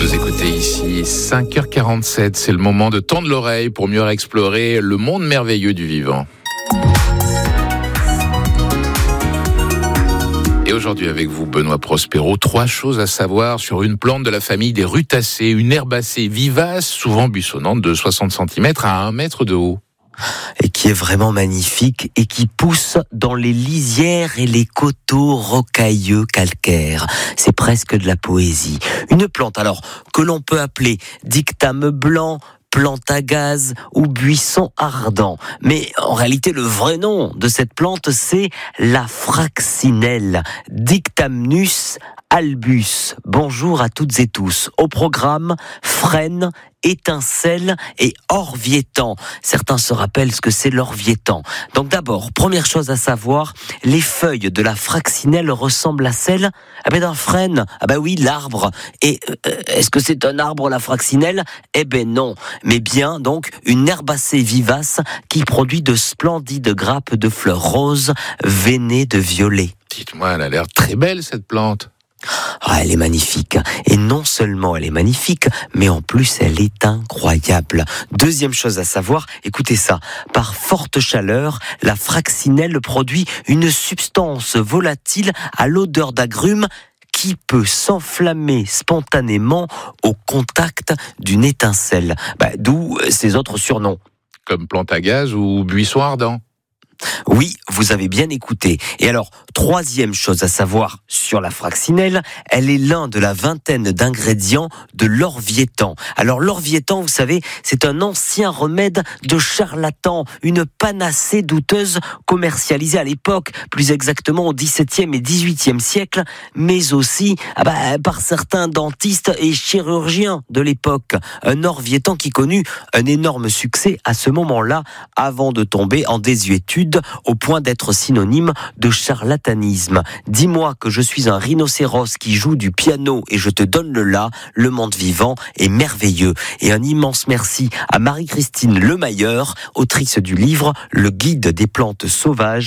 Vous écoutez ici 5h47, c'est le moment de tendre l'oreille pour mieux explorer le monde merveilleux du vivant. Et aujourd'hui avec vous, Benoît Prospero, 3 choses à savoir sur une plante de la famille des rutacées, une herbacée vivace, souvent buissonnante de 60 cm à 1 mètre de haut. Et qui est vraiment magnifique et qui pousse dans les lisières et les coteaux rocailleux calcaires. C'est presque de la poésie. Une plante alors que l'on peut appeler dictame blanc, plante à gaz ou buisson ardent. Mais en réalité, le vrai nom de cette plante, c'est la fraxinelle, Dictamnus albus. Bonjour à toutes et tous. Au programme, frêne, étincelle et orviétan. Certains se rappellent ce que c'est l'orviétan. Donc d'abord, première chose à savoir, les feuilles de la fraxinelle ressemblent à celles d'un frêne. Oui, l'arbre. Et est-ce que c'est un arbre, la fraxinelle ? Non. Mais bien donc une herbacée vivace qui produit de splendides grappes de fleurs roses veinées de violet. Dites-moi, elle a l'air très belle cette plante. Elle est magnifique. Et non seulement elle est magnifique, mais en plus elle est incroyable. Deuxième chose à savoir, écoutez ça. Par forte chaleur, la fraxinelle produit une substance volatile à l'odeur d'agrumes qui peut s'enflammer spontanément au contact d'une étincelle. D'où ces autres surnoms. Comme plante à gaz ou buisson ardent. Oui, vous avez bien écouté. Et alors, troisième chose à savoir sur la fraxinelle, elle est l'un de la vingtaine d'ingrédients de l'orviétan. Alors l'orviétan, vous savez, c'est un ancien remède de charlatan, une panacée douteuse commercialisée à l'époque, plus exactement au XVIIe et XVIIIe siècle, mais aussi par certains dentistes et chirurgiens de l'époque. Un orviétan qui connut un énorme succès à ce moment-là, avant de tomber en désuétude, au point d'être synonyme de charlatanisme. Dis-moi que je suis un rhinocéros qui joue du piano et je te donne le la, le monde vivant est merveilleux. Et un immense merci à Marie-Christine Lemailleur, autrice du livre Le guide des plantes sauvages